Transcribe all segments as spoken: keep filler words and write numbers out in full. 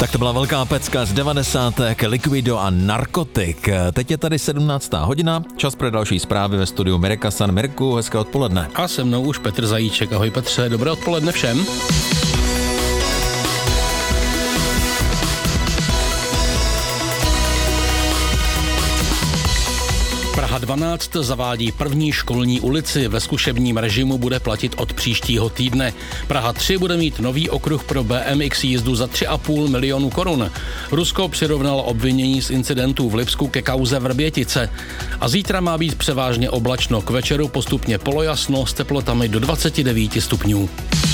Tak to byla velká pecka z devadesátek Liquido a Narkotik. Teď je tady sedmnáctá hodina, čas pro další zprávy ve studiu Mirka San. Mirku, hezké odpoledne. A se mnou už Petr Zajíček. Ahoj Petře, dobré odpoledne všem. Praha dvanáct zavádí první školní ulici. Ve zkušebním režimu bude platit od příštího týdne. Praha tři bude mít nový okruh pro bé em iks jízdu za tři a půl milionu korun. Rusko přirovnalo obvinění z incidentů v Lipsku ke kauze Vrbětice. A zítra má být převážně oblačno, k večeru postupně polojasno s teplotami do dvacet devět stupňů.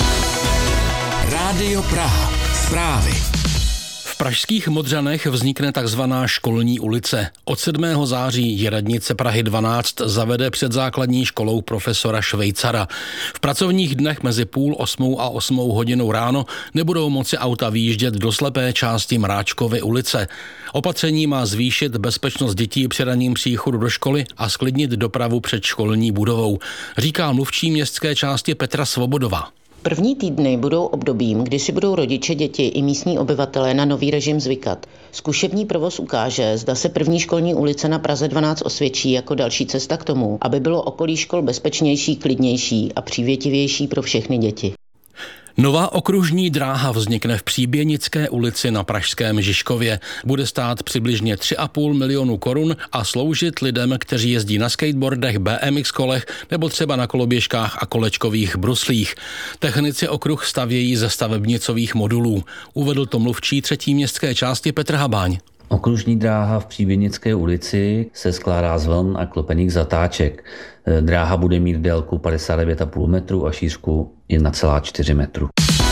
Rádio Praha. Zprávy. V pražských Modřanech vznikne takzvaná školní ulice. Od sedmého září ji radnice Prahy dvanáct zavede před základní školou profesora Švejcara. V pracovních dnech mezi půl osmou a osmou hodinou ráno nebudou moci auta výjíždět do slepé části Mráčkovy ulice. Opatření má zvýšit bezpečnost dětí při ranním příchodu do školy a sklidnit dopravu před školní budovou, říká mluvčí městské části Petra Svobodová. První týdny budou obdobím, kdy si budou rodiče, děti i místní obyvatelé na nový režim zvykat. Zkušební provoz ukáže, zda se první školní ulice na Praze dvanáct osvědčí jako další cesta k tomu, aby bylo okolí škol bezpečnější, klidnější a přívětivější pro všechny děti. Nová okružní dráha vznikne v Příběnické ulici na pražském Žižkově. Bude stát přibližně tři a půl milionu korun a sloužit lidem, kteří jezdí na skateboardech, bé em iks kolech nebo třeba na koloběžkách a kolečkových bruslích. Technici okruh stavějí ze stavebnicových modulů. Uvedl to mluvčí třetí městské části Petr Habáň. Okružní dráha v Příběnické ulici se skládá z vln a klopených zatáček. Dráha bude mít délku padesát devět a půl metru a šířku jedna celá čtyři metru.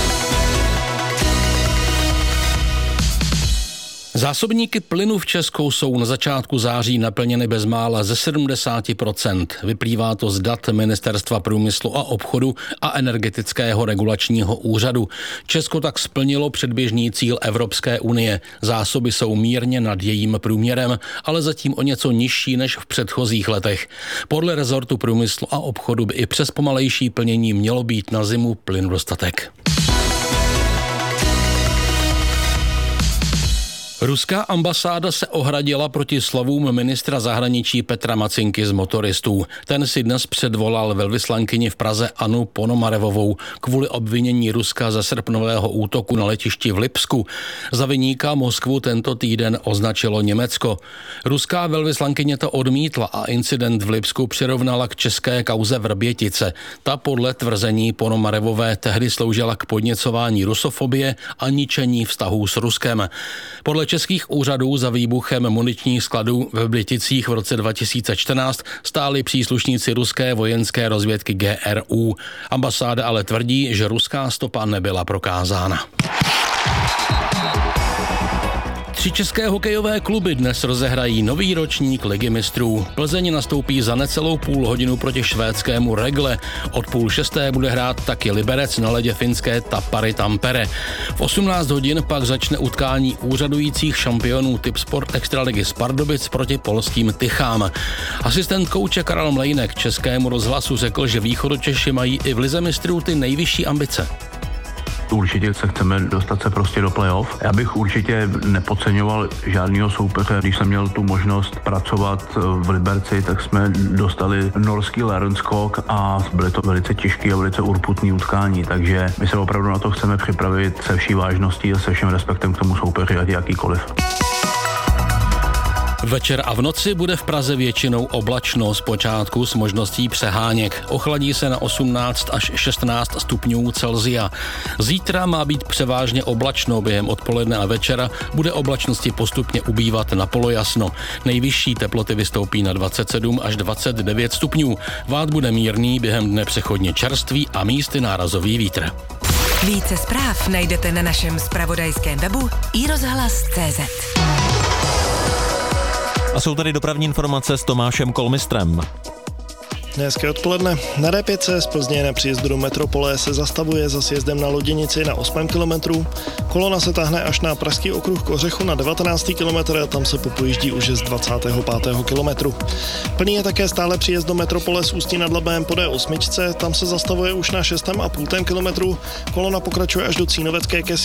Zásobníky plynu v Česku jsou na začátku září naplněny bezmála ze sedmdesát procent. Vyplývá to z dat Ministerstva průmyslu a obchodu a Energetického regulačního úřadu. Česko tak splnilo předběžný cíl Evropské unie. Zásoby jsou mírně nad jejím průměrem, ale zatím o něco nižší než v předchozích letech. Podle rezortu průmyslu a obchodu by i přes pomalejší plnění mělo být na zimu plynu dostatek. Ruská ambasáda se ohradila proti slovům ministra zahraničí Petra Macinky z motoristů. Ten si dnes předvolal velvyslankyni v Praze Annu Ponomarevovou kvůli obvinění Ruska ze srpnového útoku na letišti v Lipsku. Za viníka Moskvu tento týden označilo Německo. Ruská velvyslankyně to odmítla a incident v Lipsku přirovnala k české kauze Vrbětice. Ta podle tvrzení Ponomarevové tehdy sloužila k podněcování rusofobie a ničení vztahů s Ruskem. Podle českých úřadů za výbuchem muničních skladů ve Vrběticích v roce dva tisíce čtrnáct stáli příslušníci ruské vojenské rozvědky G R U. Ambasáda ale tvrdí, že ruská stopa nebyla prokázána. Tři české hokejové kluby dnes rozehrají nový ročník Ligy mistrů. Plzeň nastoupí za necelou půl hodinu proti švédskému Regle. Od půl šesté bude hrát taky Liberec na ledě finské Tappary Tampere. V osmnáct hodin pak začne utkání úřadujících šampionů Tipsport Extraligy z Pardubic proti polským Tychám. Asistent kouče Karel Mlejnek českému rozhlasu řekl, že Východočeši mají i v Lize mistrů ty nejvyšší ambice. Určitě se chceme dostat se prostě do playoff. Já bych určitě nepodceňoval žádného soupeře. Když jsem měl tu možnost pracovat v Liberci, tak jsme dostali norský Lerenskog a byly to velice těžké a velice urputné utkání. Takže my se opravdu na to chceme připravit se vší vážností a se vším respektem k tomu soupeři, ať jakýkoliv. Večer a v noci bude v Praze většinou oblačno, zpočátku s možností přeháněk. Ochladí se na osmnáct až šestnáct stupňů Celsia. Zítra má být převážně oblačno, během odpoledne a večera bude oblačnosti postupně ubývat na polojasno. Nejvyšší teploty vystoupí na dvacet sedm až dvacet devět stupňů. Vád bude mírný, během dne přechodně čerstvý a místy nárazový vítr. Více zpráv najdete na našem zpravodajském webu i rozhlas tečka cé zet. A jsou tady dopravní informace s Tomášem Kolmistrem. Hezké odpoledne. Na D pět z Plzně na příjezdu do metropole se zastavuje za sjezdem na Loděnici na osmém kilometru. Kolona se táhne až na pražský okruh k Ořechu na devatenáctý kilometr a tam se popojíždí už z dvacátého pátého kilometru. Plný je také stále příjezd do metropole z Ústí nad Labem po D osm, tam se zastavuje už na šestém a půl kilometru. Kolona pokračuje až do Cínovecké ke